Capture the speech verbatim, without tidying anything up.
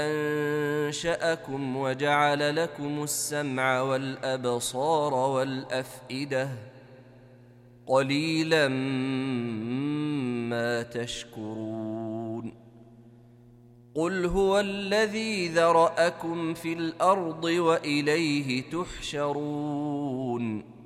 أنشأكم وجعل لكم السمع والأبصار والأفئدة قليلا ما تشكرون قل هو الذي ذرأكم في الأرض وإليه تحشرون